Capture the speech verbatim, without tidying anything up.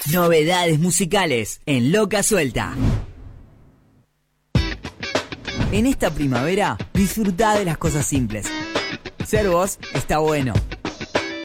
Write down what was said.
Novedades musicales en Loca Suelta. En esta primavera, disfrutá de las cosas simples. Ser vos está bueno.